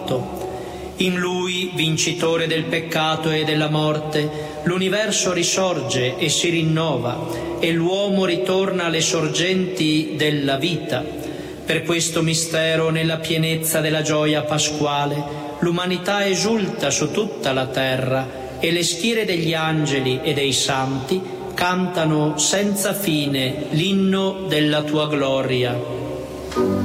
fatto. In Lui, vincitore del peccato e della morte, l'universo risorge e si rinnova e l'uomo ritorna alle sorgenti della vita. Per questo mistero, nella pienezza della gioia pasquale, l'umanità esulta su tutta la terra e le schiere degli angeli e dei santi cantano senza fine l'inno della tua gloria.